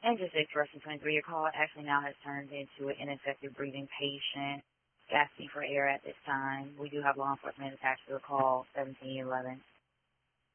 Engine 6, person 23, your call actually now has turned into an ineffective breathing patient gasping for air at this time. We do have law enforcement attached to the call, 1711.